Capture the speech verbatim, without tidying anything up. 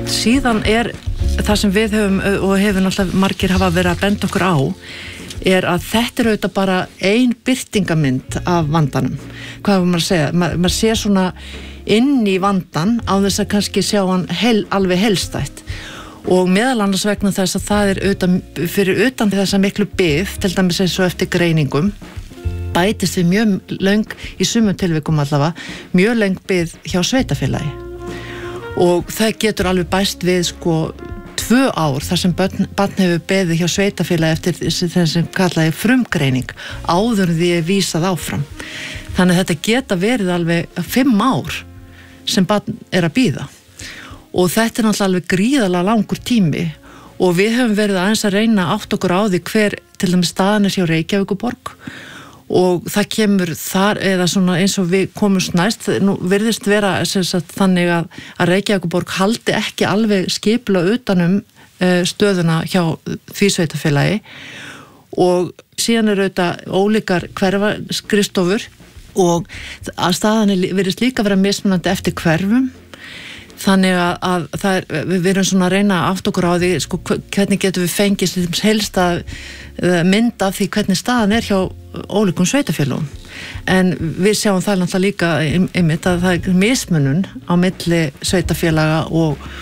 síðan er það sem við höfum og hefur náttúrulega margir hafa verið að benda okkur á er að þetta er auðvitað bara ein birtingamynd af vandanum. Hvað er maður að segja? Ma, maður sé svona inn í vandan á þess að kannski sjá hann hel, alveg helstætt og meðal annars vegna þess að það er utan, fyrir utan þess að miklu bið, til dæmis eins og eftir greiningum, bætist við mjög löng, í sumum tilvikum allavega, mjög löng bið hjá sveitafélagi. Og það getur alveg bæst við sko tvö ár þar sem barn, barn hefur beðið hjá sveitafélagi eftir þess sem kallaði frumgreining, áður því er vísað áfram. Þannig að þetta geta verið alveg fimm ár sem barn er að bíða. Og þetta er náttúrulega alveg gríðarlega langur tími og við höfum verið aðeins að reyna átt okkur á því hver til dæmis staðan er hjá Reykjavíkurborg og það kemur þar eða svona eins og við komumst næst, nú virðist vera sagt, þannig að, að Reykjavíkurborg haldi ekki alveg skipulega utanum uh, stöðuna hjá því sveitafélagi og síðan eru auðvitað ólíkar hverfaskrifstofur og að staðan er, virðist líka vera mismunandi eftir hverfum. Þannig að, að það er, við erum svona að reyna að átta okkur á því, sko, hvernig getum við fengið helst að mynda af því hvernig staðan er hjá ólíkum sveitafélögum. En við sjáum það náttúrulega líka einmitt að það er mismunun á milli sveitafélaga og